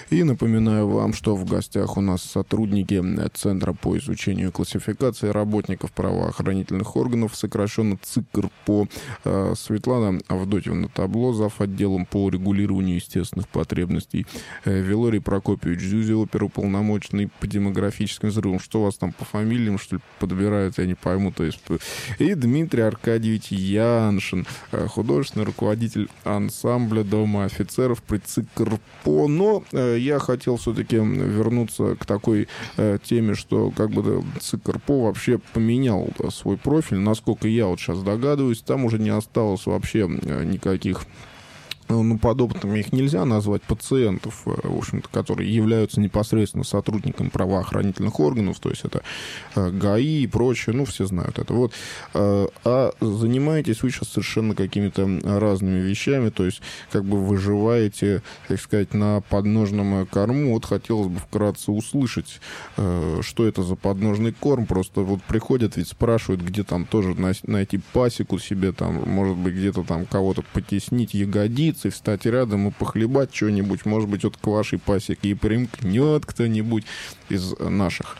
И напоминаю вам, что в гостях у нас сотрудники Центра по изучению и классификации работников правоохранительных органов, сокращенно ЦИКРПО, Светлана Авдотьевна Табло, зав. Отделом по регулированию естественных потребностей, Вилорий Прокопьевич Зюзя, оперуполномоченный по демографическим взрывам. Что у вас там по фамилиям, что ли, подбирают, я не пойму. То есть... И Дмитрий Аркадьевич Яншин, художественный руководитель ансамбля Дома офицеров при ЦИКРПО. Но я хотел все-таки вернуться к такой теме, что как бы ЦИКРПО вообще поменял свой профиль. Насколько я вот сейчас догадываюсь, там уже не осталось вообще никаких... подобными их нельзя назвать, пациентов, в общем-то, которые являются непосредственно сотрудниками правоохранительных органов, то есть это ГАИ и прочее, все знают это. Вот. А занимаетесь вы сейчас совершенно какими-то разными вещами, то есть как бы выживаете, так сказать, на подножном корму. Вот хотелось бы вкратце услышать, что это за подножный корм. Просто вот приходят, ведь спрашивают, где там тоже найти пасеку себе, там, может быть, где-то там кого-то потеснить ягодицы, встать рядом и похлебать что-нибудь. Может быть, вот к вашей пасеке и примкнет кто-нибудь из наших.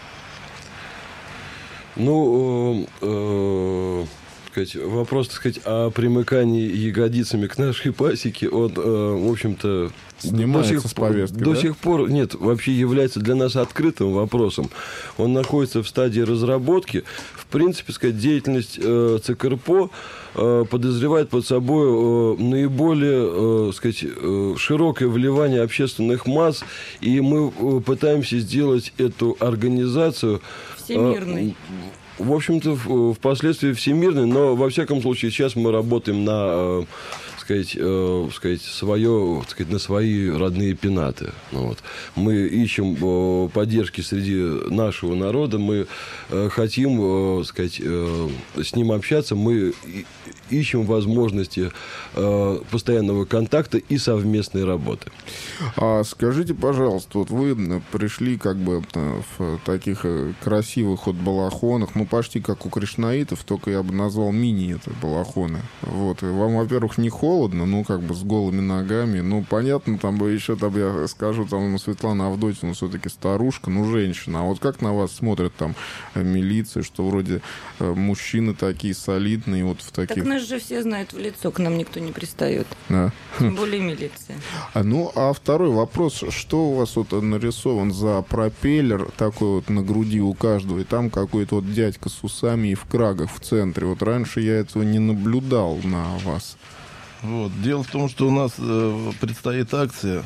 Вопрос, так сказать, о примыкании ягодицами к нашей пасеке, он, в общем-то, снимается с повестки, до сих пор, нет, вообще является для нас открытым вопросом. Он находится в стадии разработки. В принципе, сказать, деятельность ЦКРПО подозревает под собой наиболее, сказать, широкое вливание общественных масс, и мы пытаемся сделать эту организацию всемирной. В общем-то, впоследствии всемирной, но, во всяком случае, сейчас мы работаем на, на свои родные пенаты. Мы ищем поддержки среди нашего народа, мы хотим, с ним общаться, мы ищем возможности постоянного контакта и совместной работы. А скажите, пожалуйста, вот вы пришли как бы в таких красивых балахонах, почти как у кришнаитов, только я бы назвал мини это балахоны. Вот. И вам, во-первых, не холодно, как бы с голыми ногами. Понятно, там бы еще, я скажу, Светлана Авдотьевна все-таки старушка, женщина. А вот как на вас смотрят там милиция, что вроде мужчины такие солидные, вот в таких... Так нас же все знают в лицо, к нам никто не пристает. Да. Тем более милиция. А второй вопрос, что у вас вот нарисован за пропеллер такой вот на груди у каждого, и там какой-то вот дядька с усами и в крагах в центре. Вот раньше я этого не наблюдал на вас. Дело в том, что у нас предстоит акция.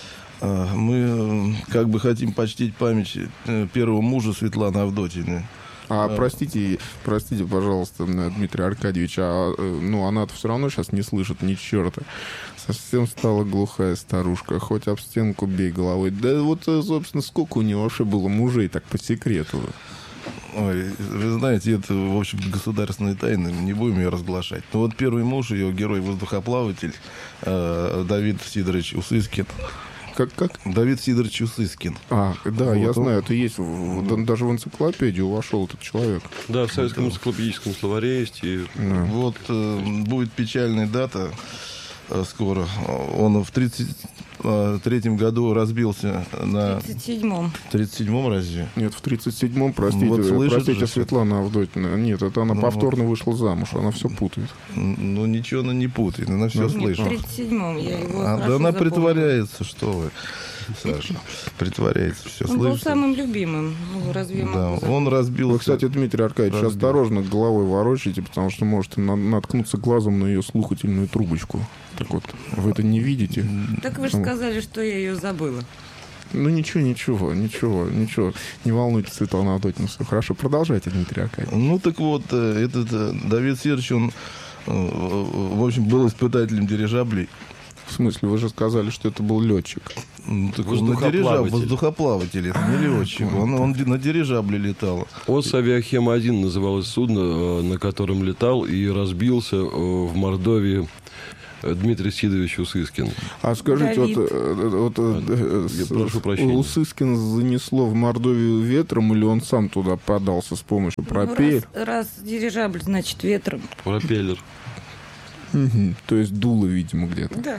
Мы как бы хотим почтить память первого мужа Светланы Авдотьевны. Простите, пожалуйста, Дмитрий Аркадьевич, она-то все равно сейчас не слышит ни черта. Совсем стала глухая старушка, хоть об стенку бей головой. Да вот, собственно, сколько у нее вообще было мужей, так по секрету? Ой, вы знаете, это, в общем, государственная тайна, не будем ее разглашать. Но первый муж ее, герой-воздухоплаватель, Давид Сидорович Усыскин. Как? Давид Сидорович Усыскин. Я знаю, это есть. Даже в энциклопедию вошел этот человек. Да, в советском энциклопедическом словаре есть. Будет печальная дата скоро. Он в 1933 году разбился на... 37-м. В 37-м разве? Нет, в 37-м, простите, Светлана Авдотьевна. Нет, это она повторно вышла замуж, она все путает. Ничего она не путает, она все слышит. В 37-м я его да она притворяется, что вы, Саша. Притворяется, все слышит. Он был самым любимым. Разве он разбился. Вы, кстати, Дмитрий Аркадьевич, осторожно головой ворочайте, потому что можете наткнуться глазом на ее слухательную трубочку. Так вот, вы это не видите? Так вы же сказали, что я ее забыла. Ничего. Не волнуйтесь, Светлана Авдотьевна, все хорошо. Продолжайте, Дмитрий Аркадьевич. Этот Давид Сидорович, он, в общем, был испытателем дирижаблей. В смысле, вы же сказали, что это был летчик. Воздухоплаватель, это не летчик. Он на дирижабле летал. ОС-Авиахема-1 называлось судно, на котором летал и разбился в Мордовии Дмитрий Сидорович Усыскин. А скажите, прошу прощения. Усыскин занесло в Мордовию ветром, или он сам туда подался с помощью пропеллера? Раз дирижабль, значит ветром. Пропеллер. То есть дуло, видимо, где-то. Да.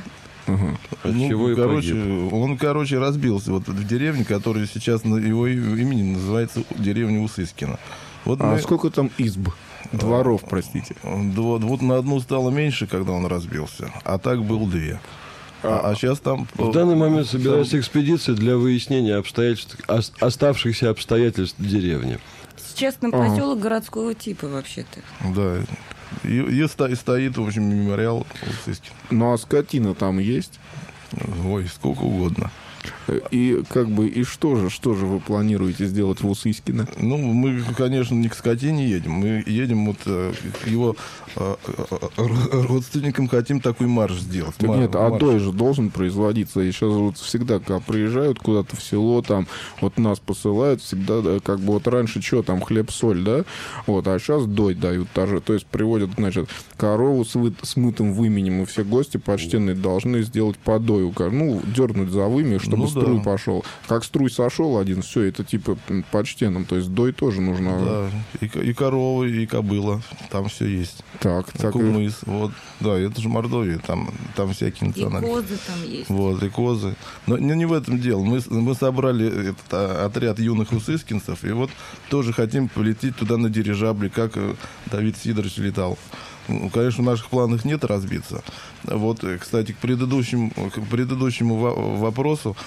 От чего и погиб. Он, разбился вот в деревне, которая сейчас на его имени называется деревня Усыскино. Вот сколько там изб? Дворов, простите. Вот на одну стало меньше, когда он разбился, а так был 2. А сейчас там... В данный момент собирается экспедиция для выяснения оставшихся обстоятельств деревни. Сейчас на поселок городского типа вообще-то. Да. И стоит, в общем, мемориал Усыскино. Ну, а скотина там есть? Ой, сколько угодно. И что же вы планируете сделать в Усыскино? Ну, мы, конечно, не к скотине едем. Мы едем вот к его родственникам, хотим такой марш сделать. Так нет, адой же должен производиться. И сейчас вот всегда, когда приезжают куда-то в село, там вот нас посылают, всегда вот раньше что там, хлеб-соль, да? Вот, а сейчас дой дают тоже. То есть приводят, значит, корову с мытым выменем, и все гости почтенные должны сделать подой. Ну, дернуть за вымя, чтобы струй пошел. Как струй сошел один, все, это типа почтенным. То есть дой тоже нужно. Да, и корова, и кобыла. Там все есть. Так. Кумыс. Вот. Да, это же Мордовия. Там всякие национальные. И козы там есть. Вот, и козы. Но не в этом дело. Мы собрали этот отряд юных усыскинцев, и вот тоже хотим полететь туда на дирижабле, как Давид Сидорович летал. Ну, конечно, в наших планах нет разбиться. Вот, кстати, к предыдущему вопросу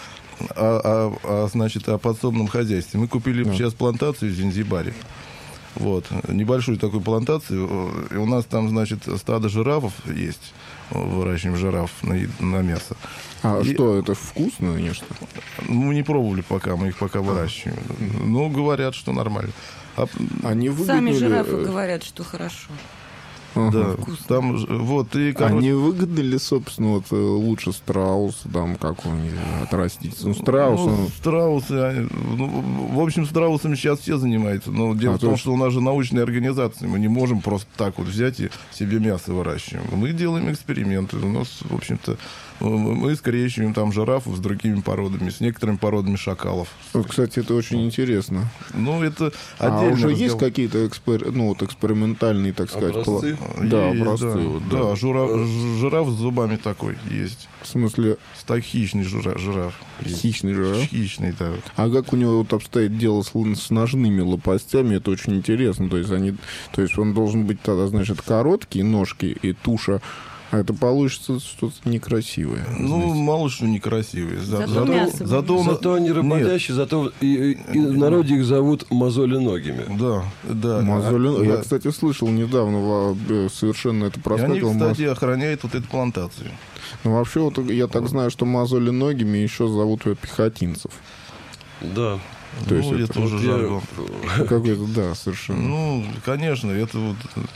о подсобном хозяйстве. Мы купили сейчас плантацию в Занзибаре. Вот, небольшую такую плантацию. И у нас там, значит, стадо жирафов есть. Выращиваем жираф на мясо. Что, это вкусно, конечно? Мы не пробовали пока, мы их пока выращиваем. Ну, говорят, что нормально. Сами жирафы говорят, что хорошо. Да, там вот и не выгодно ли, собственно, лучше страуса, там какого-нибудь отрастить? Страусы, в общем, страусами сейчас все занимаются. Но дело в том, что у нас же научная организация, мы не можем просто так вот взять и себе мясо выращиваем. Мы делаем эксперименты. У нас, в общем-то, мы скрещиваем там жирафов с другими породами, с некоторыми породами шакалов. Кстати, это очень интересно. Ну, это отдельно. Уже есть какие-то экспериментальные, так сказать, образцы? Да, образцы. Да, жираф с зубами такой есть. В смысле? Хищный жираф. Хищный жираф? Хищный, да. А как у него обстоит дело с ножными лопастями, это очень интересно. То есть он должен быть тогда, значит, короткие ножки и туша. А это получится что-то некрасивое. Ну, мало что некрасивое. Зато они работящие, зато и в народе их зовут мозоленогими. Да. Я, кстати, слышал недавно, совершенно это проскакивало. И они, кстати, охраняют вот эту плантацию. Ну, вообще, вот я так знаю, что мозоленогими еще зовут пехотинцев. Да. То есть это уже жаргон. Какой-то, да, совершенно. Ну, конечно, это вот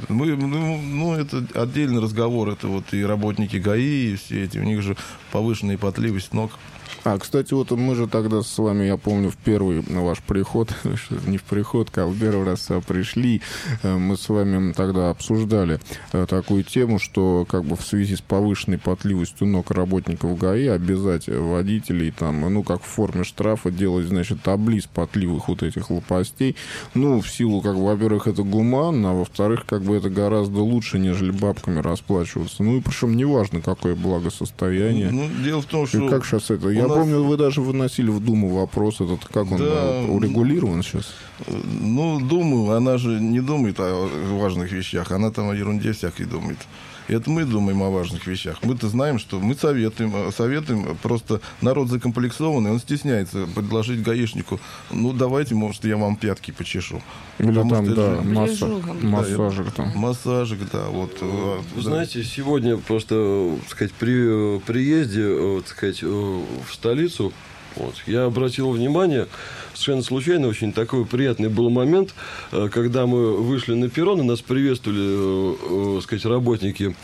это отдельный разговор. Это вот и работники ГАИ, и все эти, у них же повышенная потливость ног. Кстати, вот мы же тогда с вами, я помню, в первый ваш приход, не в приход, а в первый раз пришли, мы с вами тогда обсуждали такую тему, что как бы в связи с повышенной потливостью ног работников ГАИ обязать водителей там, как в форме штрафа делать, значит, таблиц потливых вот этих лопастей. Ну, в силу, как бы, во-первых, это гуманно, а во-вторых, как бы это гораздо лучше, нежели бабками расплачиваться. Ну, и причем неважно, какое благосостояние. Ну, дело в том, что... И как сейчас это? Я помню, вы даже выносили в Думу вопрос этот, как он урегулирован сейчас? Ну, Дума, она же не думает о важных вещах, она там о ерунде всякой думает. Это мы думаем о важных вещах. Мы-то знаем, что мы советуем, просто народ закомплексованный, он стесняется предложить гаишнику, давайте, может, я вам пятки почешу. Или там, да, массажик там. Массажик, да, вот. Вы знаете, сегодня просто, так сказать, при приезде, так сказать, в столицу, я обратил внимание, совершенно случайно, очень такой приятный был момент, когда мы вышли на перрон, и нас приветствовали, так сказать, работники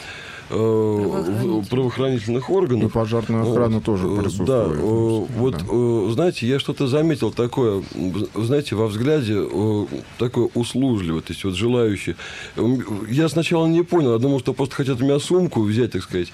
правоохранительных органов. И пожарная охрана тоже присутствует. Да, знаете, я что-то заметил такое, знаете, во взгляде такое услужливое, то есть вот желающий. Я сначала не понял, я думал, что просто хотят у меня сумку взять, так сказать,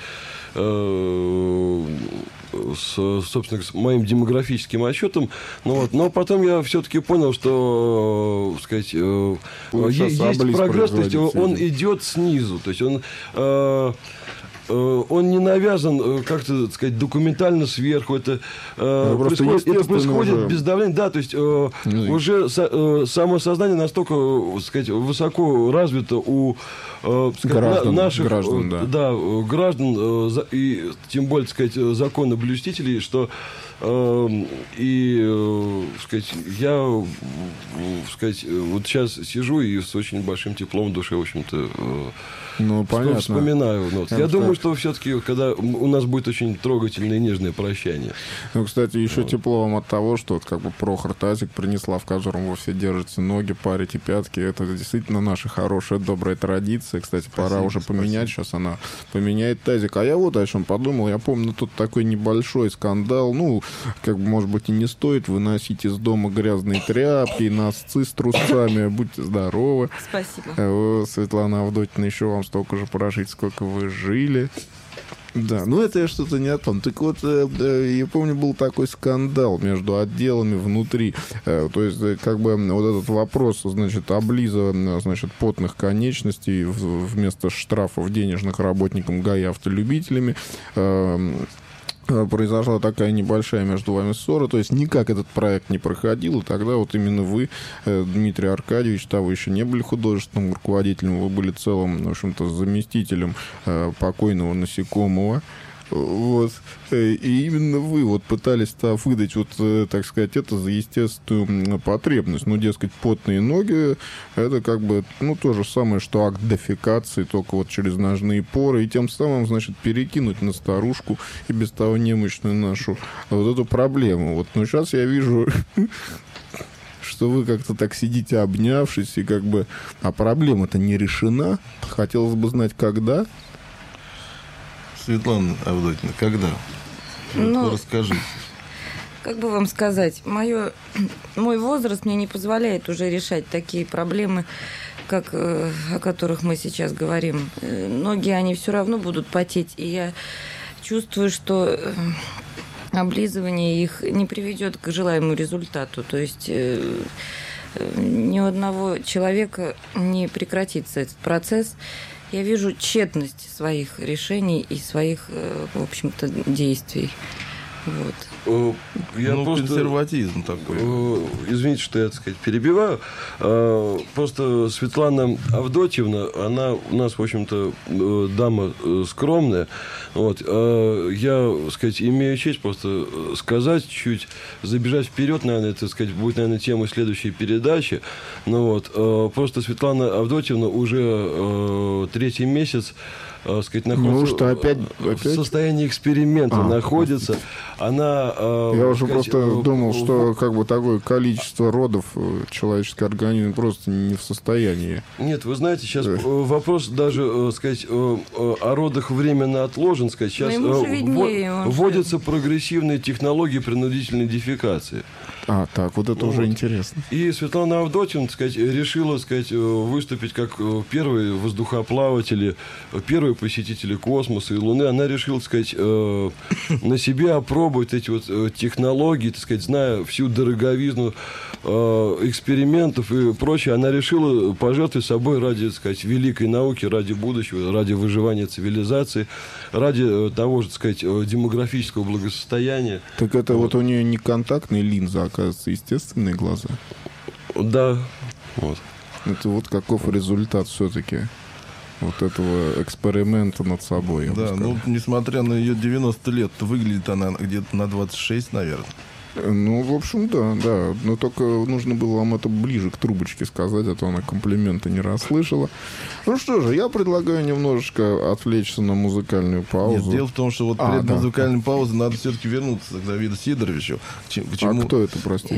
собственно, с моим демографическим отчетом. Но потом я все-таки понял, что, сказать, есть прогресс, то есть он идет снизу. То есть он он не навязан как-то, так сказать, документально сверху. Это происходит без давления. Да, то есть уже само сознание настолько, так сказать, высоко развито у наших граждан, и тем более, так сказать, законоблюстителей, что сказать, я, сказать, вот сейчас сижу и с очень большим теплом в душе, в общем-то, понятно. Вспоминаю. Я думаю, что все-таки, когда у нас будет очень трогательное и нежное прощание. Кстати, еще тепло вам от того, что как бы Прохор тазик принесла, в котором вы все держите ноги, парите пятки. Это действительно наша хорошая, добрая традиция. Кстати, пора уже поменять. Сейчас она поменяет тазик. А я вот о чем подумал. Я помню, тут такой небольшой скандал. Как бы, может быть, и не стоит выносить из дома грязные тряпки, носцы с трусами. Будьте здоровы. Спасибо. Светлана Авдотьевна, еще вам столько же прожить, сколько вы жили. Да, это я что-то не о том. Так вот, я помню, был такой скандал между отделами внутри. То есть, как бы, вот этот вопрос, значит, облиза, значит, потных конечностей вместо штрафов денежных работникам ГАИ автолюбителями. Произошла такая небольшая между вами ссора, то есть никак этот проект не проходил, и тогда вот именно вы, Дмитрий Аркадьевич, вы еще не были художественным руководителем, вы были целым, в общем-то, заместителем покойного Насекомого. Вот. И именно вы вот пытались выдать, вот, так сказать, это за естественную потребность. Дескать, потные ноги — это как бы, то же самое, что акт дефекации, только вот через ножные поры, и тем самым, значит, перекинуть на старушку и без того немощную нашу вот эту проблему. Вот, но сейчас я вижу, что вы как-то так сидите, обнявшись, и как бы, а проблема-то не решена. Хотелось бы знать, когда. Светлана Авдотьевна, когда? Расскажите. Как бы вам сказать, мой возраст мне не позволяет уже решать такие проблемы, о которых мы сейчас говорим. Ноги, они все равно будут потеть, и я чувствую, что облизывание их не приведет к желаемому результату. То есть ни у одного человека не прекратится этот процесс. Я вижу тщетность своих решений и своих, в общем-то, действий. Вот. Консерватизм такой. Извините, что я, так сказать, перебиваю. Просто Светлана Авдотьевна, она у нас, в общем-то, дама скромная. Вот. Я, так сказать, имею честь просто сказать, чуть забежать вперед, наверное, это, так сказать, будет, наверное, тема следующей передачи. Просто Светлана Авдотьевна уже 3-й месяц, сказать, находится опять в состоянии эксперимента, находится. Она... Я уже просто думал, что как бы такое количество родов человеческий организм просто не в состоянии. Нет, вы знаете, сейчас вопрос даже, сказать, о родах временно отложен, сказать, сейчас вводятся прогрессивные технологии принудительной дефекации. Так, вот это уже интересно. И Светлана Авдотьевна, так сказать, решила, сказать, выступить как первые воздухоплаватели, первые посетители космоса и Луны. Она решила, так сказать, на себе опробовать эти вот технологии, так сказать, зная всю дороговизну экспериментов и прочее. Она решила пожертвовать собой ради, так сказать, великой науки, ради будущего, ради выживания цивилизации, ради того же, так сказать, демографического благосостояния. Так это вот у нее не контактные линзы, а, оказывается, естественные глаза. Да. Вот. Это вот каков результат все-таки вот этого эксперимента над собой. Да, несмотря на ее 90 лет, выглядит она где-то на 26, наверное. В общем, да. Но только нужно было вам это ближе к трубочке сказать, а то она комплименты не расслышала. Что же, я предлагаю немножечко отвлечься на музыкальную паузу. Нет, дело в том, что вот перед музыкальной паузой надо все-таки вернуться к Давиду Сидоровичу. К чему? А кто это, простите?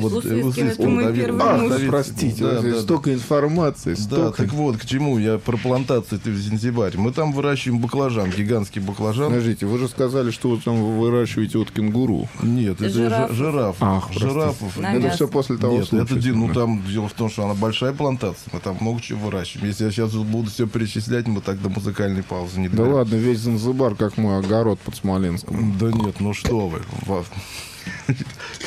Простите, столько информации. Да, так вот, к чему я про плантации в Занзибаре. Мы там выращиваем баклажан, гигантский баклажан. Подождите, вы же сказали, что вы там выращиваете вот кенгуру. Нет, это жираф. Жирафов. Это все после того случая. Нет, там дело в том, что она большая плантация. Мы там много чего выращиваем. Если я сейчас буду все перечислять, мы так до музыкальной паузы не доберемся. Да ладно, весь Занзибар, как мой огород под Смоленском. Да нет, что вы.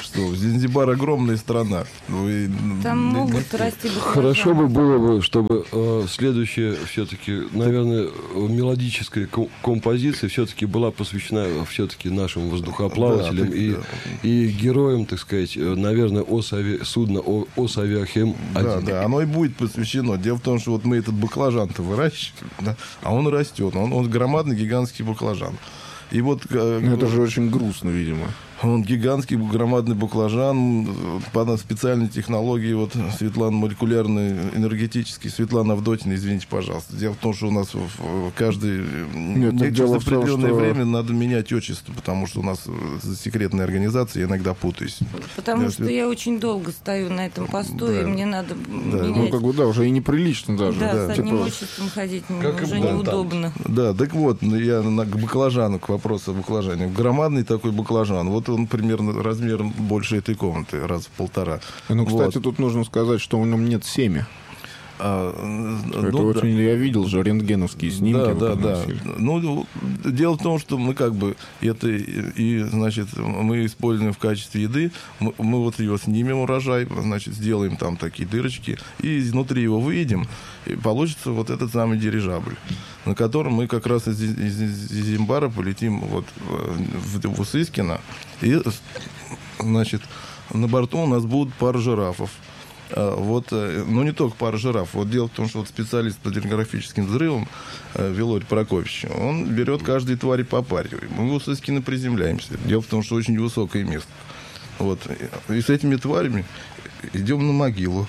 Что, Занзибар огромная страна. Там могут расти баклажаны. Хорошо бы было бы, чтобы следующая все-таки, наверное, мелодическая композиция все-таки была посвящена все-таки нашим воздухоплавателям и героям, так сказать, наверное, судна Осавиахем-1. Да, оно и будет посвящено. Дело в том, что вот мы этот баклажан-то выращиваем, да, а он растет. Он громадный, гигантский баклажан. И вот... Это же очень грустно, видимо. Он гигантский, громадный баклажан по специальной технологии вот Светланы молекулярной, энергетической. Светлана Авдотина, извините, пожалуйста. Дело в том, что у нас каждое определенное время надо менять отчество, потому что у нас секретная организация, я иногда путаюсь. Потому что я очень долго стою на этом посту, и мне надо менять. Уже и неприлично даже. Да, с одним отчеством ходить уже неудобно. Да, так вот, я к баклажану, к вопросу о баклажане. Громадный такой баклажан. Вот он примерно размером больше этой комнаты, раз в 1,5. Ну, кстати, тут нужно сказать, что в нем нет семя. Это очень, я видел же рентгеновские снимки. Да. Ну, дело в том, что мы как бы это значит, мы используем в качестве еды, мы вот его снимем урожай, значит, сделаем там такие дырочки, и изнутри его выедем, и получится вот этот самый дирижабль, на котором мы как раз из Зимбара полетим вот в Усыскино, и, значит, на борту у нас будут пара жирафов. Вот, ну, не только пара жираф. Вот дело в том, что вот специалист по телеграфическим взрывам Вилорий Прокофьевич, он берет каждой твари по паре. Мы в Усыскино приземляемся. Дело в том, что очень высокое место. Вот. И с этими тварями идем на могилу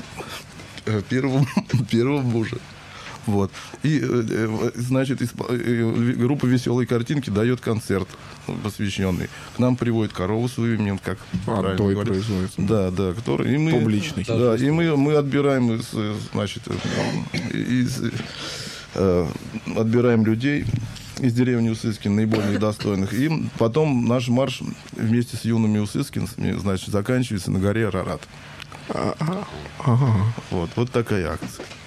первого мужа. Вот. И, значит, группа «Веселые картинки» дает концерт посвященный. К нам приводит корову свою, как той производится. Да, который... И мы, публичный. Да, и мы отбираем отбираем людей из деревни Усыскин, наиболее достойных. И потом наш марш вместе с юными усыскинцами, значит, заканчивается на горе Арарат. Вот такая акция.